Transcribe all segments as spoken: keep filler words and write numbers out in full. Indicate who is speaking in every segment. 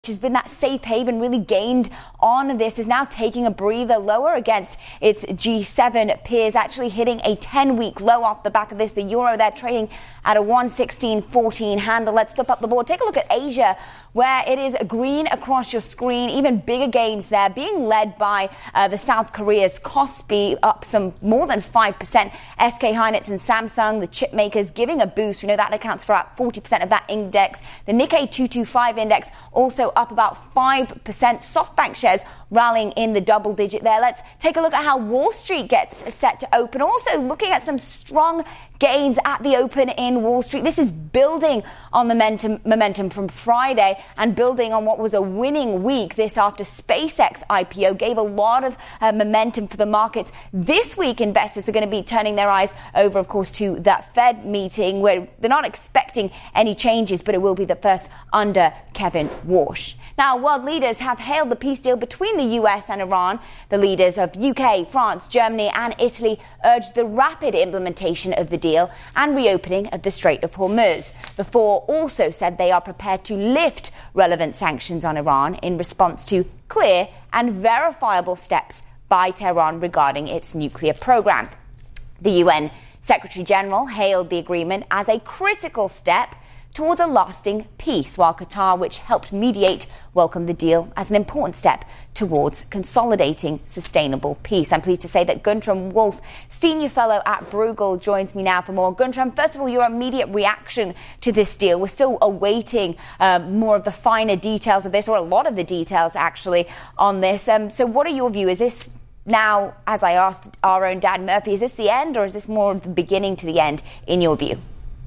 Speaker 1: which has been that safe haven, really gained on this, is now taking a breather lower against its G seven peers, actually hitting a ten-week low off the back of this. The euro, they're trading at a one sixteen fourteen handle. Let's flip up the board. Take a look at Asia, where it is green across your screen. Even bigger gains there, being led by uh, the South Korea's Kospi, up some more than five percent. S K Hynix and Samsung, the chip makers, giving a boost. We know that accounts for about forty percent of that index. The Nikkei two twenty-five index also up about five percent. SoftBank shares rallying in the double digit there. Let's take a look at how Wall Street gets set to open. Also looking at some strong gains at the open in Wall Street. This is building on the momentum, momentum from Friday and building on what was a winning week. This after SpaceX I P O gave a lot of uh, momentum for the markets. This week, investors are going to be turning their eyes over, of course, to that Fed meeting where they're not expecting any changes, but it will be the first under Kevin Warsh. Now, world leaders have hailed the peace deal between the U S and Iran. The leaders of U K, France, Germany and Italy urged the rapid implementation of the deal and reopening of the Strait of Hormuz. The four also said they are prepared to lift relevant sanctions on Iran in response to clear and verifiable steps by Tehran regarding its nuclear program. The U N Secretary General hailed the agreement as a critical step towards a lasting peace, while Qatar, which helped mediate, welcomed the deal as an important step towards consolidating sustainable peace. I'm pleased to say that Guntram Wolff, Senior Fellow at Bruegel, joins me now for more. Guntram, first of all, your immediate reaction to this deal. We're still awaiting uh, more of the finer details of this, or a lot of the details, actually, on this. Um, so what are your views? Is this now, as I asked our own Dan Murphy, is this the end, or is this more of the beginning to the end, in your view?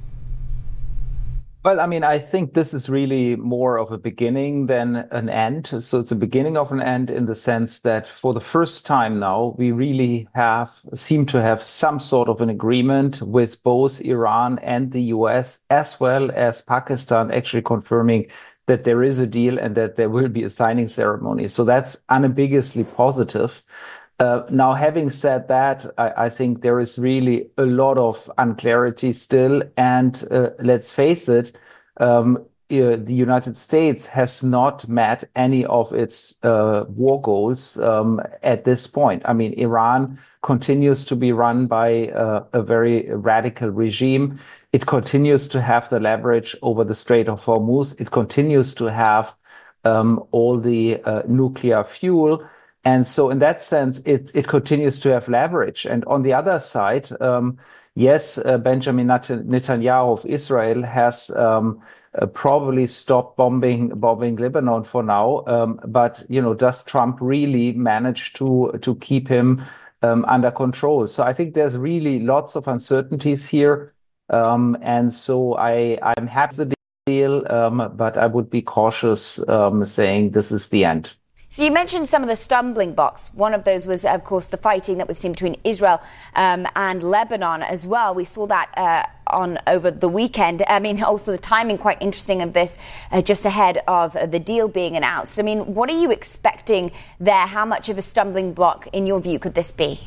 Speaker 2: Well, I mean, I think this is really more of a beginning than an end. So it's a beginning of an end in the sense that for the first time now, we really have seem to have some sort of an agreement with both Iran and the U S, as well as Pakistan actually confirming that there is a deal and that there will be a signing ceremony. So that's unambiguously positive. Uh, now, having said that, I, I think there is really a lot of unclarity still. And uh, let's face it, um, uh, the United States has not met any of its uh, war goals um, at this point. I mean, Iran continues to be run by uh, a very radical regime. It continues to have the leverage over the Strait of Hormuz. It continues to have um, all the uh, nuclear fuel. And so in that sense, it, it continues to have leverage. And on the other side, um, yes, uh, Benjamin Netanyahu of Israel has um, uh, probably stopped bombing bombing Lebanon for now. Um, but, you know, does Trump really manage to, to keep him um, under control? So I think there's really lots of uncertainties here. Um, and so I, I'm happy with the deal, um, but I would be cautious um, saying this is the end.
Speaker 1: So you mentioned some of the stumbling blocks. One of those was, of course, the fighting that we've seen between Israel um, and Lebanon as well. We saw that uh, on over the weekend. I mean, also the timing quite interesting of this, uh, just ahead of uh, the deal being announced. I mean, what are you expecting there? How much of a stumbling block, in your view, could this be?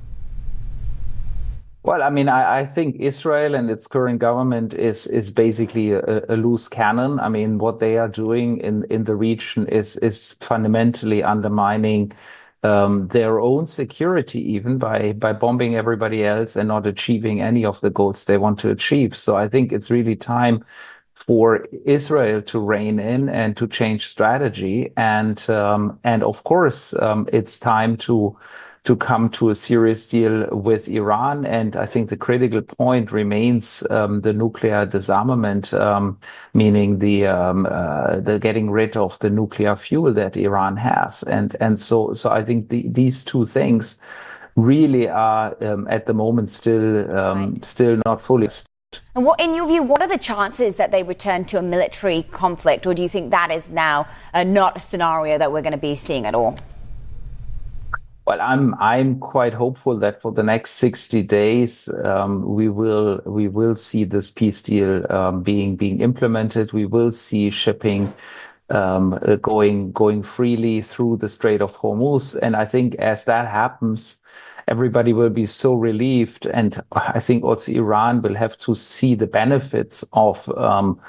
Speaker 2: Well, I mean, I, I think Israel and its current government is is basically a, a loose cannon. I mean, what they are doing in, in the region is is fundamentally undermining um, their own security, even by by bombing everybody else and not achieving any of the goals they want to achieve. So I think it's really time for Israel to rein in and to change strategy. And um, and of course, um, it's time to. to come to a serious deal with Iran. And I think the critical point remains um, the nuclear disarmament, um, meaning the um, uh, the getting rid of the nuclear fuel that Iran has. And and so so I think the, these two things really are um, at the moment still um, right. still not fully.
Speaker 1: And what, in your view, what are the chances that they return to a military conflict, or do you think that is now uh, not a scenario that we're going to be seeing at all?
Speaker 2: Well, I'm I'm quite hopeful that for the next sixty days um, we will we will see this peace deal um, being being implemented. We will see shipping um, going going freely through the Strait of Hormuz, and I think as that happens, everybody will be so relieved, and I think also Iran will have to see the benefits of um,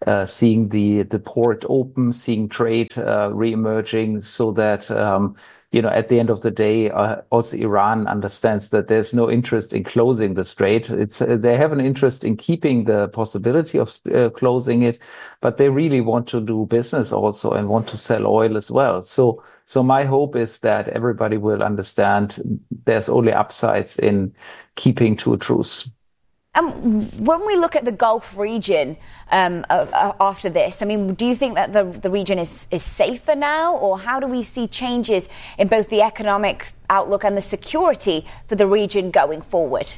Speaker 2: uh, seeing the the port open, seeing trade uh, reemerging, so that um, you know, at the end of the day, uh, also Iran understands that there's no interest in closing the strait. It's uh, they have an interest in keeping the possibility of uh, closing it, but they really want to do business also and want to sell oil as well. So, so my hope is that everybody will understand there's only upsides in keeping to a truce.
Speaker 1: Um, when we look at the Gulf region um, uh, after this, I mean, do you think that the, the region is, is safer now, or how do we see changes in both the economic outlook and the security for the region going forward?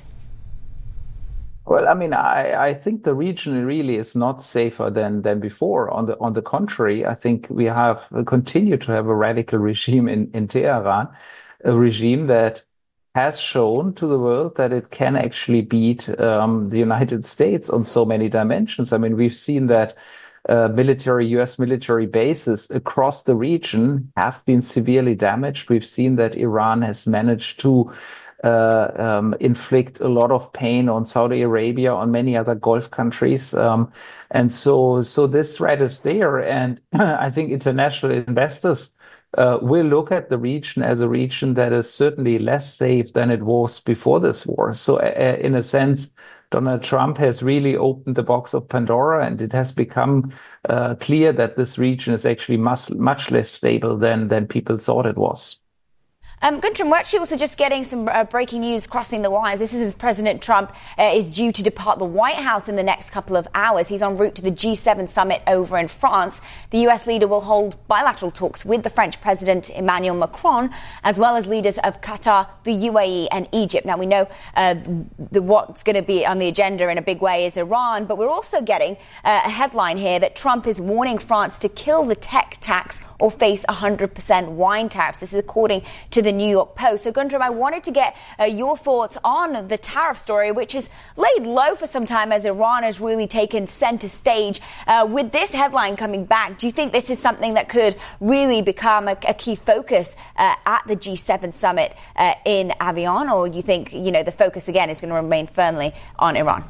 Speaker 2: Well, I mean, I, I think the region really is not safer than than before. On the on the contrary, I think we have continued to have a radical regime in, in Tehran, a regime that has shown to the world that it can actually beat um, the United States on so many dimensions. I mean, we've seen that uh, military, U S military bases across the region have been severely damaged. We've seen that Iran has managed to uh, um, inflict a lot of pain on Saudi Arabia, on many other Gulf countries. Um, and so, so this threat is there. And I think international investors Uh, we'll look at the region as a region that is certainly less safe than it was before this war. So uh, in a sense, Donald Trump has really opened the box of Pandora, and it has become uh, clear that this region is actually much, much less stable than, than people thought it was.
Speaker 1: Um, Guntram, we're actually also just getting some uh, breaking news crossing the wires. This is as President Trump uh, is due to depart the White House in the next couple of hours. He's en route to the G seven summit over in France. The U S leader will hold bilateral talks with the French President Emmanuel Macron, as well as leaders of Qatar, the U A E and Egypt. Now, we know uh, the, what's going to be on the agenda in a big way is Iran, but we're also getting uh, a headline here that Trump is warning France to kill the tech tax or face one hundred percent wine tariffs. This is according to the New York Post. So, Guntram, I wanted to get uh, your thoughts on the tariff story, which is laid low for some time as Iran has really taken center stage. Uh, with this headline coming back, do you think this is something that could really become a, a key focus uh, at the G seven summit uh, in Avion, or you think, you know, the focus again is going to remain firmly on Iran?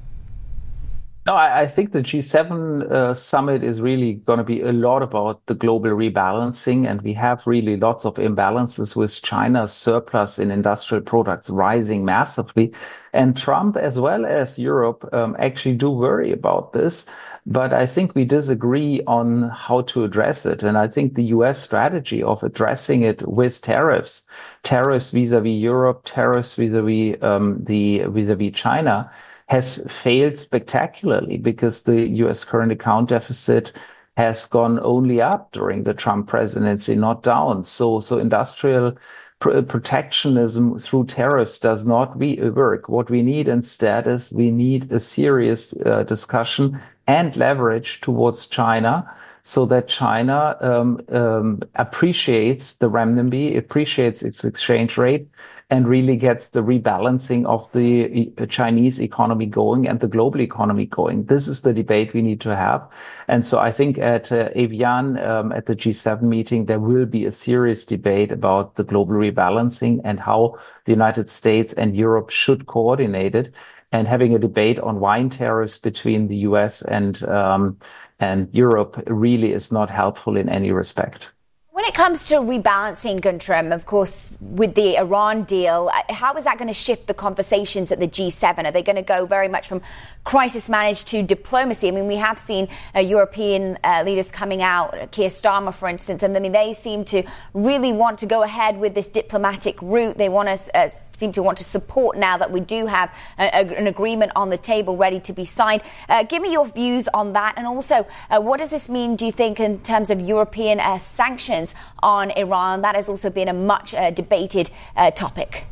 Speaker 2: No, I, I think the G seven uh, summit is really going to be a lot about the global rebalancing, and we have really lots of imbalances with China's surplus in industrial products rising massively. And Trump, as well as Europe, um, actually do worry about this. But I think we disagree on how to address it. And I think the U S strategy of addressing it with tariffs, tariffs vis-a-vis Europe, tariffs vis-a-vis um, the vis-a-vis China, has failed spectacularly, because the U S current account deficit has gone only up during the Trump presidency, not down. So, so industrial pr- protectionism through tariffs does not we- work. What we need instead is we need a serious uh, discussion and leverage towards China, so that China um, um, appreciates the renminbi, appreciates its exchange rate, and really gets the rebalancing of the Chinese economy going and the global economy going. This is the debate we need to have. And so I think at uh, Evian, um, at the G seven meeting, there will be a serious debate about the global rebalancing and how the United States and Europe should coordinate it. And having a debate on wine tariffs between the U S and um, and Europe really is not helpful in any respect.
Speaker 1: When it comes to rebalancing, Guntram, of course, with the Iran deal, how is that going to shift the conversations at the G seven? Are they going to go very much from crisis managed to diplomacy? I mean, we have seen uh, European uh, leaders coming out, Keir Starmer, for instance, and I mean, they seem to really want to go ahead with this diplomatic route. They want to uh, seem to want to support now that we do have a, a, an agreement on the table ready to be signed. Uh, give me your views on that. And also, uh, what does this mean, do you think, in terms of European uh, sanctions on Iran? That has also been a much uh, debated uh, topic.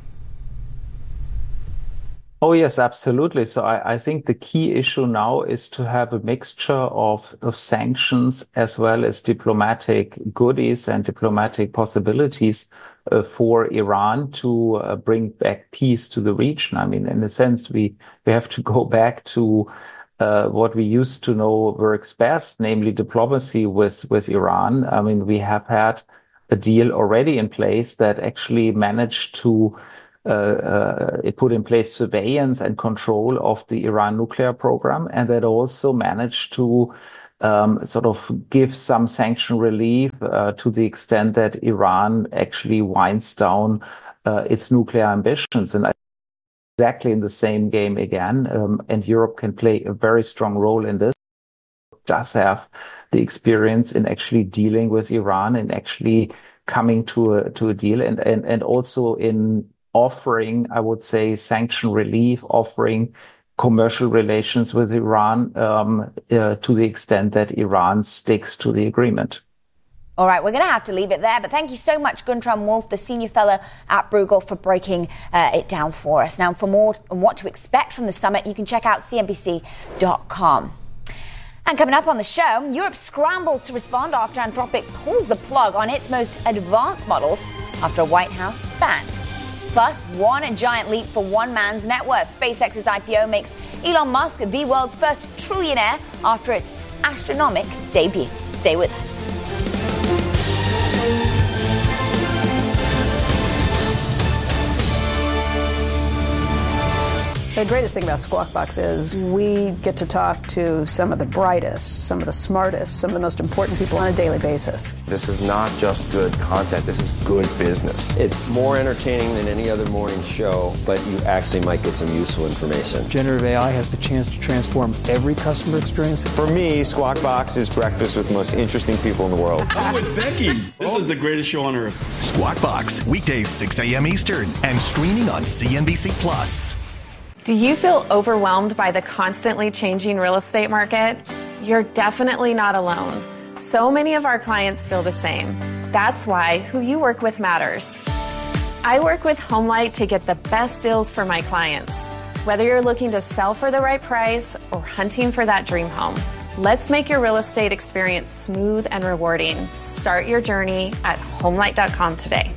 Speaker 2: Oh, yes, absolutely. So I, I think the key issue now is to have a mixture of, of sanctions as well as diplomatic goodies and diplomatic possibilities uh, for Iran to uh, bring back peace to the region. I mean, in a sense, we, we have to go back to Uh, what we used to know works best, namely diplomacy with, with Iran. I mean, we have had a deal already in place that actually managed to uh, uh, it put in place surveillance and control of the Iran nuclear program, and that also managed to um, sort of give some sanction relief uh, to the extent that Iran actually winds down uh, its nuclear ambitions. And I exactly in the same game again, um, and Europe can play a very strong role in this. It does have the experience in actually dealing with Iran and actually coming to a to a deal, and and and also in offering, I would say, sanction relief, offering commercial relations with Iran um, uh, to the extent that Iran sticks to the agreement.
Speaker 1: All right, we're going to have to leave it there, but thank you so much, Guntram Wolff, the senior fellow at Bruegel, for breaking uh, it down for us. Now, for more on what to expect from the summit, you can check out C N B C dot com. And coming up on the show, Europe scrambles to respond after Anthropic pulls the plug on its most advanced models after a White House ban. Plus, one giant leap for one man's net worth. SpaceX's I P O makes Elon Musk the world's first trillionaire after its astronomical debut. Stay with us.
Speaker 3: The greatest thing about Squawk Box is we get to talk to some of the brightest, some of the smartest, some of the most important people on a daily basis.
Speaker 4: This is not just good content, this is good business. It's more entertaining than any other morning show, but you actually might get some useful information.
Speaker 5: Generative A I has the chance to transform every customer experience.
Speaker 4: For me, Squawk Box is breakfast with the most interesting people in the world.
Speaker 6: I'm with Becky. This is the greatest show on earth.
Speaker 7: Squawk Box, weekdays six a.m. Eastern and streaming on C N B C Plus.
Speaker 8: Do you feel overwhelmed by the constantly changing real estate market? You're definitely not alone. So many of our clients feel the same. That's why who you work with matters. I work with HomeLight to get the best deals for my clients. Whether you're looking to sell for the right price or hunting for that dream home, let's make your real estate experience smooth and rewarding. Start your journey at homelight dot com today.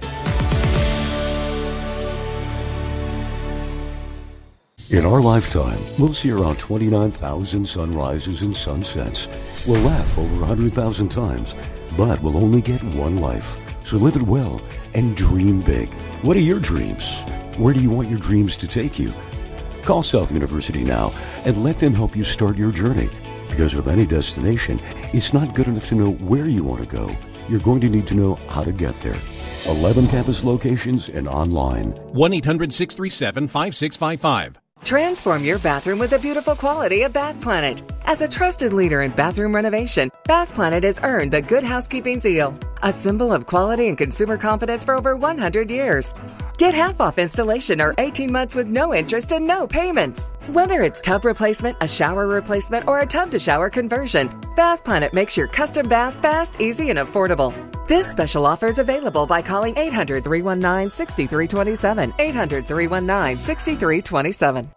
Speaker 9: In our lifetime, we'll see around twenty-nine thousand sunrises and sunsets. We'll laugh over one hundred thousand times, but we'll only get one life. So live it well and dream big. What are your dreams? Where do you want your dreams to take you? Call South University now and let them help you start your journey. Because with any destination, it's not good enough to know where you want to go. You're going to need to know how to get there. eleven campus locations and online.
Speaker 10: one eight hundred six three seven five six five five.
Speaker 11: Transform your bathroom with the beautiful quality of Bath Planet. As a trusted leader in bathroom renovation, Bath Planet has earned the Good Housekeeping seal, a symbol of quality and consumer confidence for over one hundred years. Get half off installation or eighteen months with no interest and no payments. Whether it's tub replacement, a shower replacement, or a tub-to-shower conversion, Bath Planet makes your custom bath fast, easy, and affordable. This special offer is available by calling eight hundred, three one nine, six three two seven, eight hundred, three one nine, six three two seven.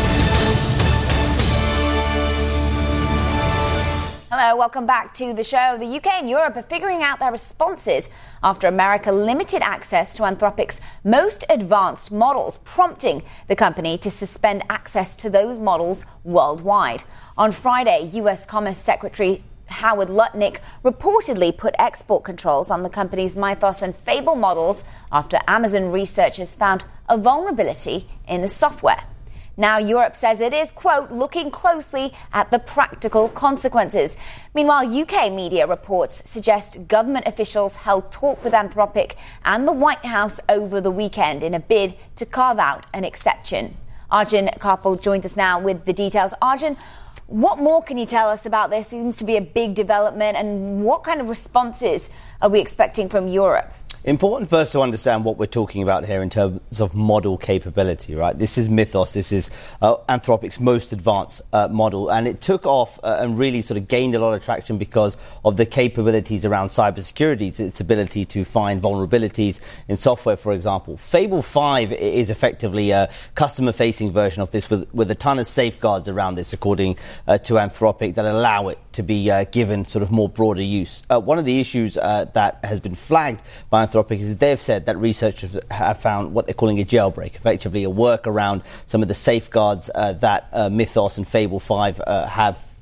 Speaker 1: Hello, welcome back to the show. The U K and Europe are figuring out their responses after America limited access to Anthropic's most advanced models, prompting the company to suspend access to those models worldwide. On Friday, U S Commerce Secretary Howard Lutnick reportedly put export controls on the company's Mythos and Fable models after Amazon researchers found a vulnerability in the software. Now, Europe says it is, quote, looking closely at the practical consequences. Meanwhile, U K media reports suggest government officials held talk with Anthropic and the White House over the weekend in a bid to carve out an exception. Arjun Karpal joins us now with the details. Arjun, what more can you tell us about this? Seems to be a big development, and what kind of responses are we expecting from Europe?
Speaker 12: Important first to understand what we're talking about here in terms of model capability, right? This is Mythos. This is uh, Anthropic's most advanced uh, model, and it took off uh, and really sort of gained a lot of traction because of the capabilities around cybersecurity, its ability to find vulnerabilities in software, for example. Fable five is effectively a customer-facing version of this with, with a ton of safeguards around this, according uh, to Anthropic, that allow it to be uh, given sort of more broader use. Uh, one of the issues uh, that has been flagged by Anthropic is that they've said that researchers have found what they're calling a jailbreak, effectively a workaround some of the safeguards uh, that uh, Mythos and Fable five uh, have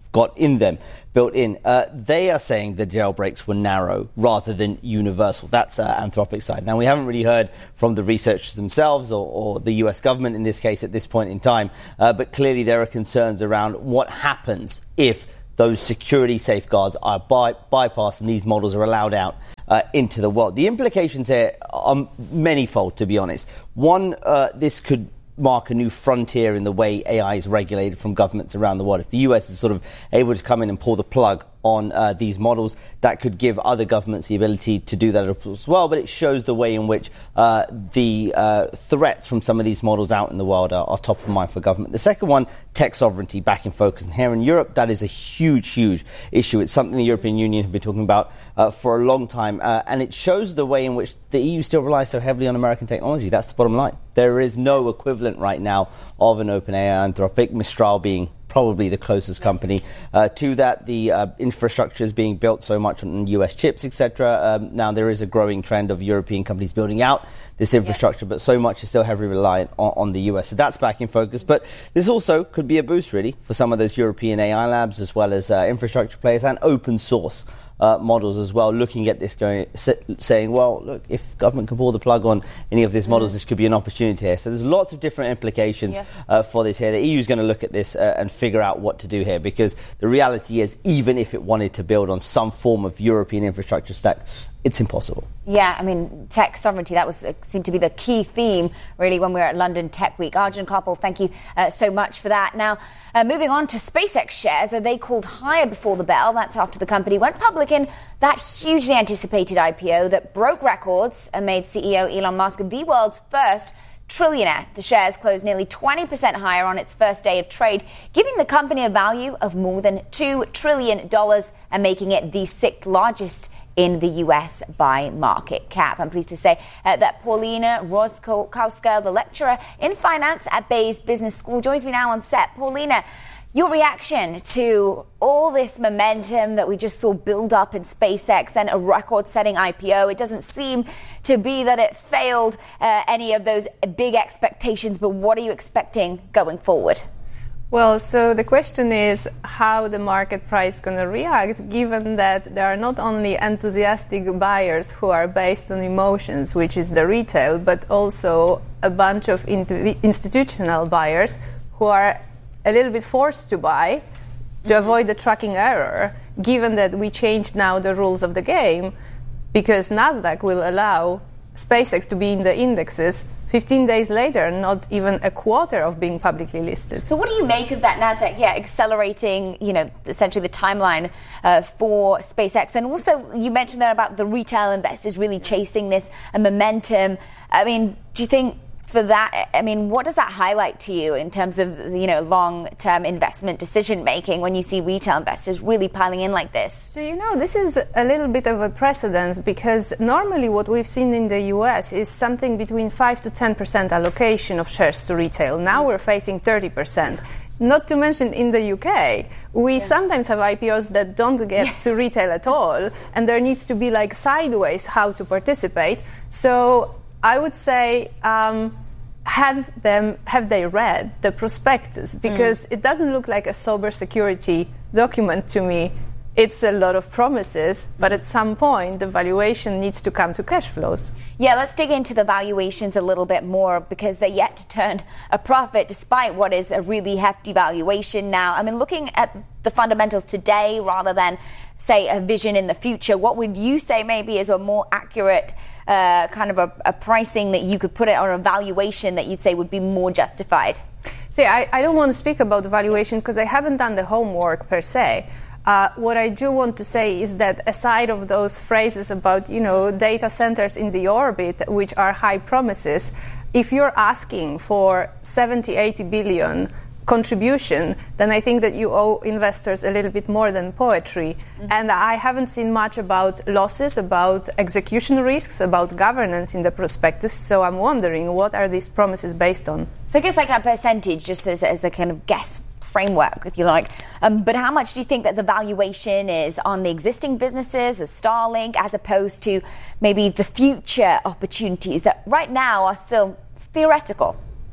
Speaker 12: got in them, built in. Uh, they are saying the jailbreaks were narrow rather than universal. That's uh, Anthropic's side. Now, we haven't really heard from the researchers themselves or, or the U S government in this case at this point in time, uh, but clearly there are concerns around what happens if those security safeguards are by- bypassed and these models are allowed out uh, into the world. The implications here are manifold, to be honest. One, uh, this could mark a new frontier in the way A I is regulated from governments around the world. If the U S is sort of able to come in and pull the plug on uh, these models, that could give other governments the ability to do that as well. But it shows the way in which uh, the uh, threats from some of these models out in the world are, are top of mind for government. The second one, tech sovereignty, back in focus. And here in Europe, that is a huge, huge issue. It's something the European Union have been talking about uh, for a long time. Uh, and it shows the way in which the E U still relies so heavily on American technology. That's the bottom line. There is no equivalent right now of an OpenAI, Anthropic, Mistral being probably the closest company uh, to that. The uh, infrastructure is being built so much on U S chips, et cetera. Um, now there is a growing trend of European companies building out this infrastructure, yeah. but so much is still heavily reliant on, on the U S. So that's back in focus. But this also could be a boost, really, for some of those European A I labs as well as uh, infrastructure players and open source Uh, models as well, looking at this going, saying, well, look, if government can pull the plug on any of these models, mm. this could be an opportunity here. So there's lots of different implications yeah. uh, for this here. The E U is going to look at this uh, and figure out what to do here, because the reality is, even if it wanted to build on some form of European infrastructure stack, it's impossible.
Speaker 1: Yeah, I mean, tech sovereignty, that was uh, seemed to be the key theme, really, when we were at London Tech Week. Arjun Koppal, thank you uh, so much for that. Now, uh, moving on to SpaceX shares, uh, they called higher before the bell. That's after the company went public in that hugely anticipated I P O that broke records and made C E O Elon Musk the world's first trillionaire. The shares closed nearly twenty percent higher on its first day of trade, giving the company a value of more than two trillion dollars and making it the sixth largest in the U S by market cap. I'm pleased to say uh, that Paulina Roskowska, the lecturer in finance at Bayes Business School, joins me now on set. Paulina, your reaction to all this momentum that we just saw build up in SpaceX and a record-setting I P O. It doesn't seem to be that it failed uh, any of those big expectations, but what are you expecting going forward?
Speaker 13: Well, so the question is how the market price is going to react, given that there are not only enthusiastic buyers who are based on emotions, which is the retail, but also a bunch of in- institutional buyers who are a little bit forced to buy to mm-hmm. avoid the tracking error, given that we changed now the rules of the game, because NASDAQ will allow SpaceX to be in the indexes fifteen days later, not even a quarter of being publicly listed.
Speaker 1: So what do you make of that NASDAQ, yeah, accelerating, you know, essentially the timeline uh, for SpaceX? And also, you mentioned there about the retail investors really chasing this uh, momentum. I mean, do you think for that, I mean, what does that highlight to you in terms of, you know, long-term investment decision-making when you see retail investors really piling in like this?
Speaker 13: So, you know, this is a little bit of a precedent, because normally what we've seen in the U S is something between five to ten percent allocation of shares to retail. Now we're facing thirty percent. Not to mention in the U K, we yeah. sometimes have I P Os that don't get yes. to retail at all, and there needs to be like sideways how to participate. So I would say, um, have them have they read the prospectus? Because mm. it doesn't look like a sober security document to me. It's a lot of promises, but at some point the valuation needs to come to cash flows.
Speaker 1: Yeah, let's dig into the valuations a little bit more, because they're yet to turn a profit despite what is a really hefty valuation now. I mean, looking at the fundamentals today rather than, say, a vision in the future, what would you say maybe is a more accurate uh, kind of a, a pricing that you could put it on, a valuation that you'd say would be more justified?
Speaker 13: See, I, I don't want to speak about the valuation because I haven't done the homework per se. Uh, what I do want to say is that aside of those phrases about, you know, data centers in the orbit, which are high promises, if you're asking for seventy, eighty billion contribution, then I think that you owe investors a little bit more than poetry. Mm-hmm. And I haven't seen much about losses, about execution risks, about governance in the prospectus. So I'm wondering, what are these promises based on?
Speaker 1: So I guess like a percentage, just as, as a kind of guess framework, if you like. Um, but how much do you think that the valuation is on the existing businesses, as Starlink, as opposed to maybe the future opportunities that right now are still theoretical?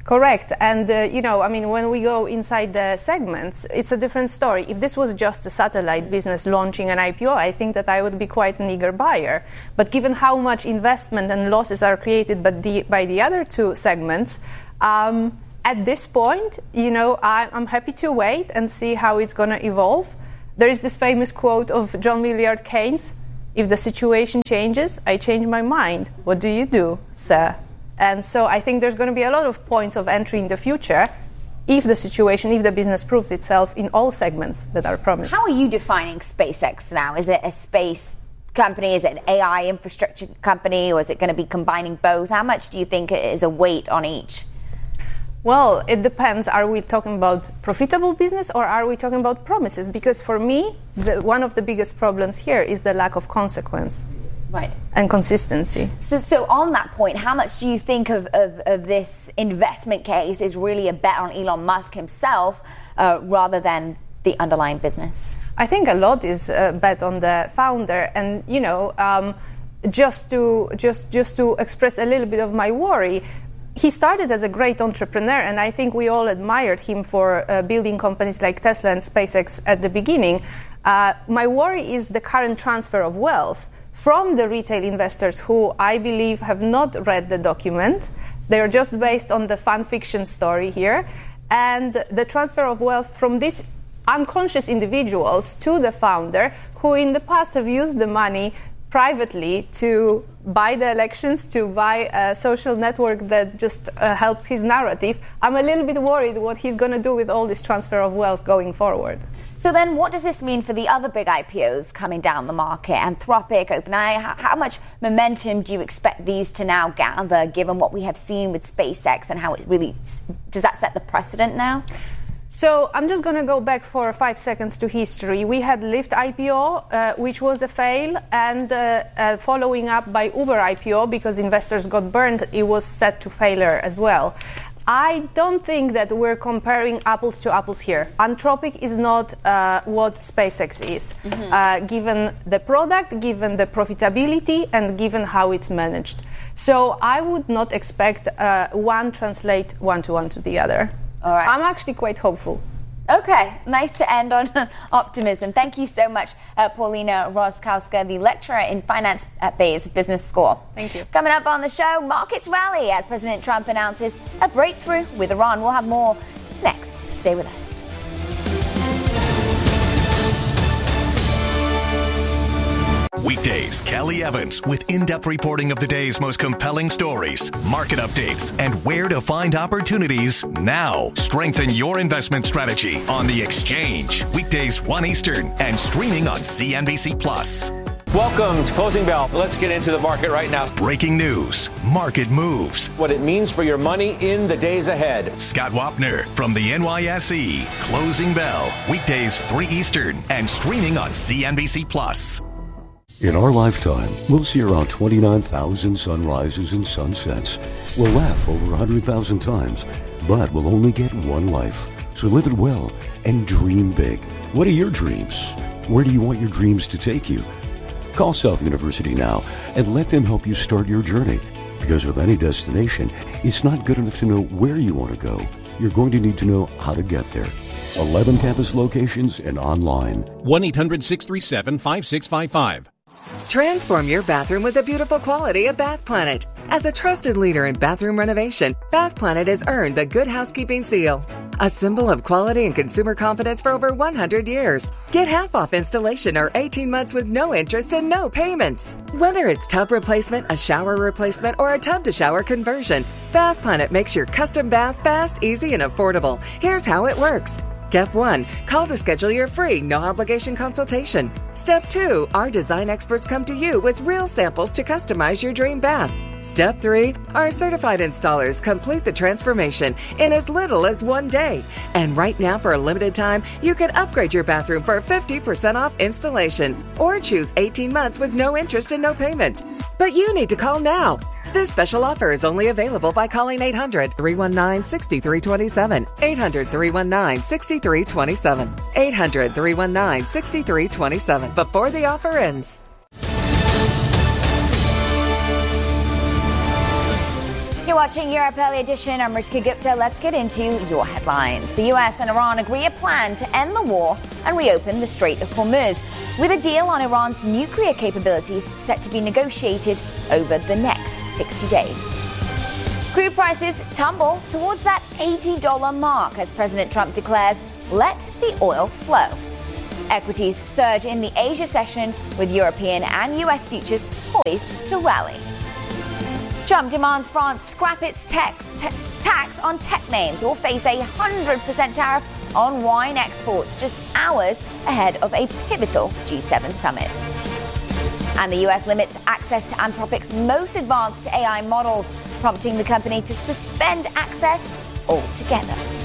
Speaker 13: Correct. And, uh, you know, I mean, when we go inside the segments, it's a different story. If this was just a satellite business launching an I P O, I think that I would be quite an eager buyer. But given how much investment and losses are created by the, by the other two segments, um, at this point, you know, I, I'm happy to wait and see how it's going to evolve. There is this famous quote of John Maynard Keynes, if the situation changes, I change my mind. What do you do, sir? And so I think there's going to be a lot of points of entry in the future if the situation, if the business proves itself in all segments that are promised.
Speaker 1: How are you defining SpaceX now? Is it a space company? Is it an A I infrastructure company? Or is it going to be combining both? How much do you think is a weight on each?
Speaker 13: Well, it depends. Are we talking about profitable business or are we talking about promises? Because for me, the, one of the biggest problems here is the lack of consequence.
Speaker 1: Right.
Speaker 13: And consistency.
Speaker 1: So, so on that point, how much do you think of, of, of this investment case is really a bet on Elon Musk himself uh, rather than the underlying business?
Speaker 13: I think a lot is a bet on the founder. And, you know, um, just to just just to express a little bit of my worry, he started as a great entrepreneur, and I think we all admired him for uh, building companies like Tesla and SpaceX at the beginning. Uh, my worry is the current transfer of wealth from the retail investors who I believe have not read the document. They are just based on the fan fiction story here. And the transfer of wealth from these unconscious individuals to the founder who in the past have used the money privately to buy the elections, to buy a social network that just uh, helps his narrative. I'm a little bit worried what he's going to do with all this transfer of wealth going forward.
Speaker 1: So then what does this mean for the other big I P Os coming down the market? Anthropic, OpenAI, how, how much momentum do you expect these to now gather given what we have seen with SpaceX and how it really, does that set the precedent now?
Speaker 13: So I'm just going to go back for five seconds to history. We had Lyft I P O, uh, which was a fail, and uh, uh, following up by Uber I P O because investors got burned, it was set to failure as well. I don't think that we're comparing apples to apples here. Anthropic is not uh, what SpaceX is, mm-hmm. uh, given the product, given the profitability, and given how it's managed. So I would not expect uh, one translate one-to-one to the other.
Speaker 1: All right.
Speaker 13: I'm actually quite hopeful.
Speaker 1: Okay, nice to end on optimism. Thank you so much, uh, Paulina Rostkowska, the lecturer in finance at Bayes Business School.
Speaker 13: Thank you.
Speaker 1: Coming up on the show, markets rally as President Trump announces a breakthrough with Iran. We'll have more next. Stay with us.
Speaker 7: Weekdays, Kelly Evans with in-depth reporting of the day's most compelling stories, market updates, and where to find opportunities now. Strengthen your investment strategy on The Exchange. Weekdays one Eastern and streaming on C N B C Plus.
Speaker 14: Welcome to Closing Bell. Let's get into the market right now.
Speaker 7: Breaking news, market moves,
Speaker 14: what it means for your money in the days ahead.
Speaker 7: Scott Wapner from the N Y S E. Closing Bell. Weekdays three Eastern and streaming on C N B C Plus.
Speaker 9: In our lifetime, we'll see around twenty-nine thousand sunrises and sunsets. We'll laugh over one hundred thousand times, but we'll only get one life. So live it well and dream big. What are your dreams? Where do you want your dreams to take you? Call South University now and let them help you start your journey. Because with any destination, it's not good enough to know where you want to go. You're going to need to know how to get there. eleven campus locations and online.
Speaker 10: one eight hundred six three seven five six five five.
Speaker 11: Transform your bathroom with the beautiful quality of Bath Planet. As a trusted leader in bathroom renovation, Bath Planet has earned the Good Housekeeping seal, a symbol of quality and consumer confidence for over one hundred years. Get half off installation or eighteen months with no interest and no payments. Whether it's tub replacement, a shower replacement, or a tub-to-shower conversion, Bath Planet makes your custom bath fast, easy, and affordable. Here's how it works. Step one, call to schedule your free, no-obligation consultation. Step two, our design experts come to you with real samples to customize your dream bath. Step three, our certified installers complete the transformation in as little as one day. And right now, for a limited time, you can upgrade your bathroom for fifty percent off installation or choose eighteen months with no interest and no payments. But you need to call now. This special offer is only available by calling eight hundred, three one nine, six three two seven, eight hundred, three one nine, six three two seven, eight hundred, three one nine, six three two seven before the offer ends.
Speaker 1: Here watching Europe Early Edition. I'm Ritika Gupta. Let's get into your headlines. The U S and Iran agree a plan to end the war and reopen the Strait of Hormuz, with a deal on Iran's nuclear capabilities set to be negotiated over the next sixty days. Crude prices tumble towards that eighty dollars mark as President Trump declares, "Let the oil flow." Equities surge in the Asia session, with European and U S futures poised to rally. Trump demands France scrap its tech, te- tax on tech names or face a one hundred percent tariff on wine exports just hours ahead of a pivotal G seven summit. And the U S limits access to Anthropic's most advanced A I models, prompting the company to suspend access altogether.